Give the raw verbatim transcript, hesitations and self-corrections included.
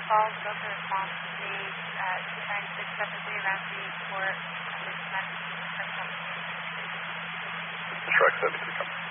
call, Delta response page at two nine six seven three Ramsey Airport, Shrek Shrek seventy-three, come.